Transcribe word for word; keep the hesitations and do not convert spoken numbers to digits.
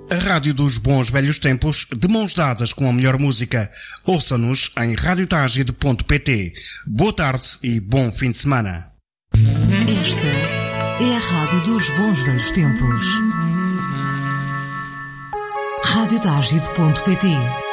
A rádio dos bons velhos tempos, de mãos dadas com a melhor música. Ouça-nos em rádio tagide ponto pt. Boa tarde e bom fim de semana. Esta é a rádio dos bons velhos tempos. rádio tagide ponto pt